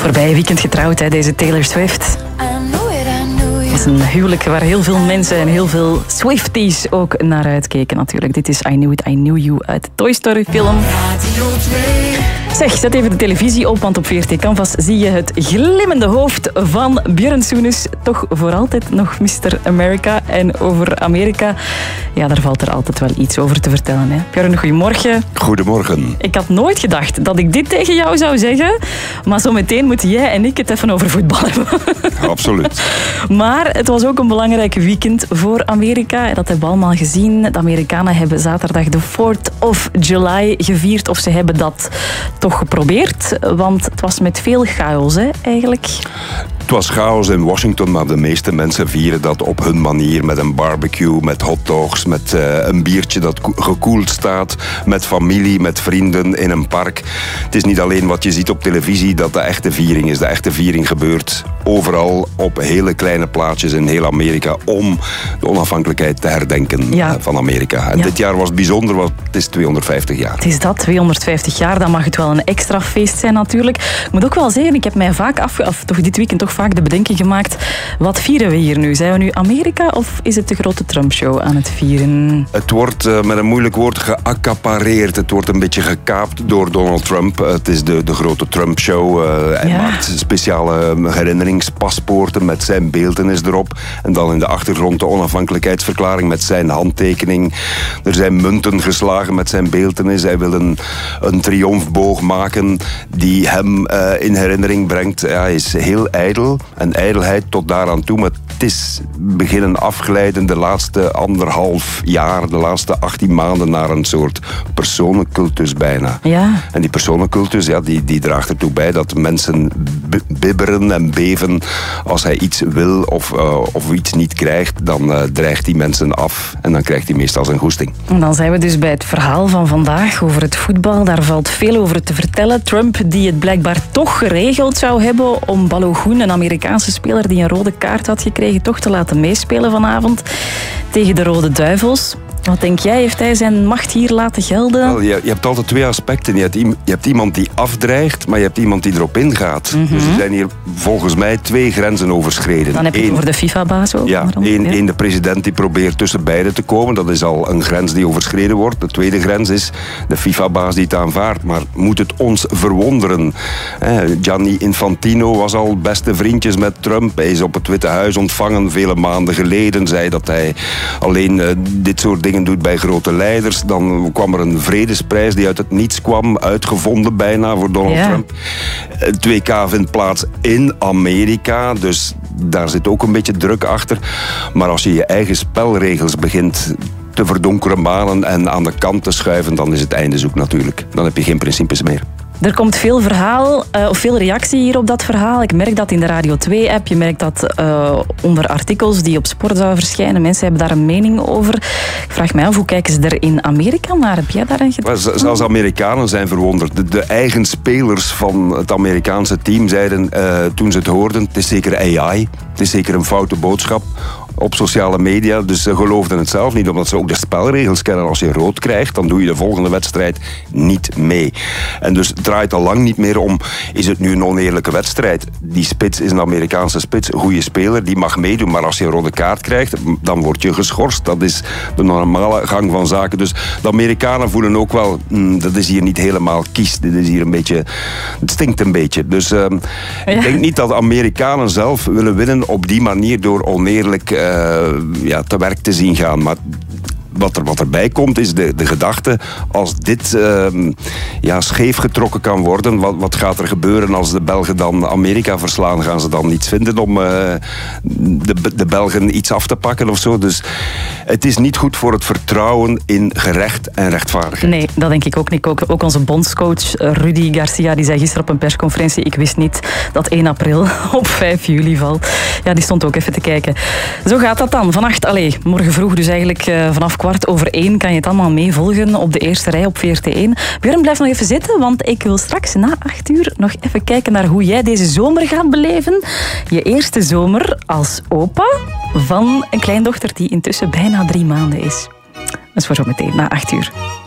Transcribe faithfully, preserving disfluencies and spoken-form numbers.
Voorbije weekend getrouwd, hè, deze Taylor Swift. Het is een huwelijk waar heel veel mensen en heel veel Swifties ook naar uitkeken natuurlijk. Dit is I Knew It, I Knew You uit de Toy Story film. Zeg, zet even de televisie op, want op V R T Canvas zie je het glimmende hoofd van Björn Soenens. Toch voor altijd nog mister America. En over Amerika, ja, daar valt er altijd wel iets over te vertellen. Hè. Björn, goedemorgen. Goedemorgen. Ik had nooit gedacht dat ik dit tegen jou zou zeggen. Maar zometeen moeten jij en ik het even over voetbal hebben. Absoluut. Maar het was ook een belangrijk weekend voor Amerika. Dat hebben we allemaal gezien. De Amerikanen hebben zaterdag de fourth of July gevierd. Of ze hebben dat toch geprobeerd. Want het was met veel chaos, hè, eigenlijk. Het was chaos in Washington, maar de meeste mensen vieren dat op hun manier. Met een barbecue, met hotdogs, met uh, een biertje dat gekoeld staat. Met familie, met vrienden in een park. Het is niet alleen wat je ziet op televisie dat de echte viering is. De echte viering gebeurt overal op hele kleine plaatsjes in heel Amerika om de onafhankelijkheid te herdenken ja. van Amerika. En ja. dit jaar was bijzonder, want het is tweehonderdvijftig jaar. Het is dat, tweehonderdvijftig jaar. Dan mag het wel een extra feest zijn natuurlijk. Ik moet ook wel zeggen, ik heb mij vaak af, af toch dit weekend toch vaak de bedenking gemaakt. Wat vieren we hier nu? Zijn we nu Amerika of is het de grote Trump-show aan het vieren? Het wordt uh, met een moeilijk woord geaccapareerd. Het wordt een beetje gekaapt door Donald Trump. Uh, het is de, de grote Trump-show. Uh, hij ja. maakt speciale herinneringspaspoorten met zijn beeltenis erop. En dan in de achtergrond de onafhankelijkheidsverklaring met zijn handtekening. Er zijn munten geslagen met zijn beeltenis. Hij wil een, een triomfboog maken die hem uh, in herinnering brengt. Ja, hij is heel ijdel. En ijdelheid tot daaraan toe. Maar het is beginnen afglijden de laatste anderhalf jaar, de laatste achttien maanden naar een soort personencultus bijna. Ja. En die personencultus, ja, die, die draagt ertoe bij dat mensen bibberen en beven als hij iets wil of, uh, of iets niet krijgt, dan uh, dreigt die mensen af en dan krijgt hij meestal zijn goesting. En dan zijn we dus bij het verhaal van vandaag over het voetbal. Daar valt veel over te vertellen. Trump die het blijkbaar toch geregeld zou hebben om Balogun, een Amerikaanse speler die een rode kaart had gekregen, toch te laten meespelen vanavond tegen de Rode Duivels. Wat denk jij? Heeft hij zijn macht hier laten gelden? Wel, je, je hebt altijd twee aspecten. Je hebt, je hebt iemand die afdreigt, maar je hebt iemand die erop ingaat. Mm-hmm. Dus er zijn hier volgens mij twee grenzen overschreden. Dan heb je Eén, het over de FIFA-baas ook. Ja, één, ja. één de president die probeert tussen beiden te komen. Dat is al een grens die overschreden wordt. De tweede grens is de FIFA-baas die het aanvaardt. Maar moet het ons verwonderen? Eh, Gianni Infantino was al beste vriendjes met Trump. Hij is op het Witte Huis ontvangen vele maanden geleden. Zei dat hij alleen uh, dit soort dingen doet bij grote leiders. Dan kwam er een vredesprijs die uit het niets kwam, uitgevonden bijna voor Donald ja. Trump. Het W K vindt plaats in Amerika, dus daar zit ook een beetje druk achter. Maar als je je eigen spelregels begint te verdonkeren banen en aan de kant te schuiven, dan is het einde zoek natuurlijk. Dan heb je geen principes meer. Er komt veel verhaal, uh, of veel reactie hier op dat verhaal. Ik merk dat in de Radio twee app. Je merkt dat uh, onder artikels die op Sport zouden verschijnen. Mensen hebben daar een mening over. Ik vraag mij af, hoe kijken ze er in Amerika naar? Heb jij daar een gedachte? Zelfs Amerikanen zijn verwonderd. De, de eigen spelers van het Amerikaanse team zeiden uh, toen ze het hoorden, het is zeker A I. Het is zeker een foute boodschap op sociale media. Dus ze geloofden het zelf niet, omdat ze ook de spelregels kennen. Als je rood krijgt, dan doe je de volgende wedstrijd niet mee. En dus het draait al lang niet meer om, is het nu een oneerlijke wedstrijd? Die spits is een Amerikaanse spits, een goede speler, die mag meedoen. Maar als je een rode kaart krijgt, dan word je geschorst. Dat is de normale gang van zaken. Dus de Amerikanen voelen ook wel, mm, dat is hier niet helemaal kies. Dit is hier een beetje, het stinkt een beetje. Dus uh, ja. ik denk niet dat de Amerikanen zelf willen winnen op die manier door oneerlijk uh, ja, te werk te zien gaan. Maar Wat, er, wat erbij komt is de, de gedachte, als dit uh, ja, scheef getrokken kan worden, wat, wat gaat er gebeuren als de Belgen dan Amerika verslaan? Gaan ze dan niets vinden om uh, de, de Belgen iets af te pakken of zo? Dus het is niet goed voor het vertrouwen in gerecht en rechtvaardigheid. Nee, dat denk ik ook niet. Ook, ook onze bondscoach Rudy Garcia, die zei gisteren op een persconferentie, ik wist niet dat één april op vijf juli valt. Ja, die stond ook even te kijken. Zo gaat dat dan. Vannacht, allez, morgen vroeg dus eigenlijk uh, vanaf kwart over één kan je het allemaal meevolgen op de eerste rij op V R T één. Björn, blijf nog even zitten, want ik wil straks na acht uur nog even kijken naar hoe jij deze zomer gaat beleven. Je eerste zomer als opa van een kleindochter die intussen bijna drie maanden is. Dat is voor zo meteen, na acht uur.